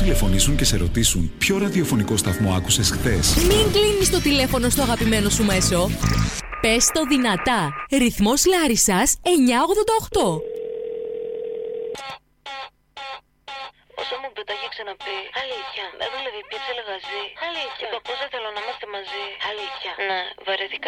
τηλεφωνήσουν και σε ρωτήσουν ποιο ραδιοφωνικό σταθμό άκουσες χθες. Μην κλείνεις το τηλέφωνο στο αγαπημένο σου μέσο. Πες το δυνατά. Ρυθμός Λάρισσας 988. Όσο μου το έχει ξαναπεί. Αλήθεια. Δεν δουλεύει πια, λεγαζί. Αλήθεια. Και το πώς δεν θέλω να είμαστε μαζί. Αλήθεια. Ναι, βαρέθηκα.